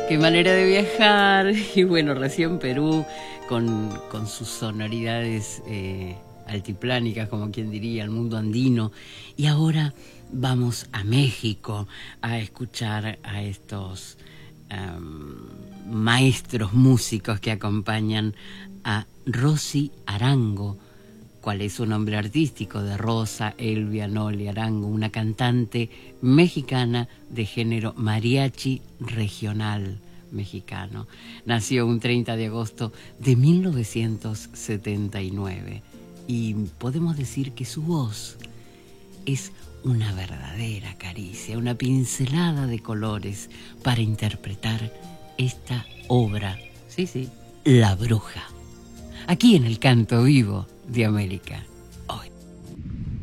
qué manera de viajar. Y bueno, recién Perú con sus sonoridades altiplánicas, como quien diría, el mundo andino. Y ahora vamos a México a escuchar a estos maestros músicos que acompañan a Rosy Arango. ¿Cuál es su nombre artístico? De Rosa Elvia Noli Arango, una cantante mexicana de género mariachi regional mexicano. Nació un 30 de agosto de 1979 y podemos decir que su voz es una verdadera caricia, una pincelada de colores para interpretar esta obra, sí, La Bruja, aquí en el Canto Vivo de América.